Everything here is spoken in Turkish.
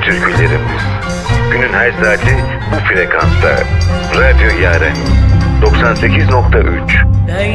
türkülerimiz. Günün her saati bu frekansta. Radyo Yaren 98.3.